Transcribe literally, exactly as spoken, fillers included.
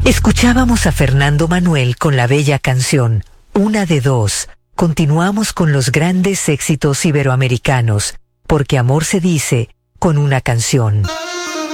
Escuchábamos a Fernando Manuel con la bella canción Una de dos. Continuamos con los grandes éxitos iberoamericanos, porque amor se dice con una canción.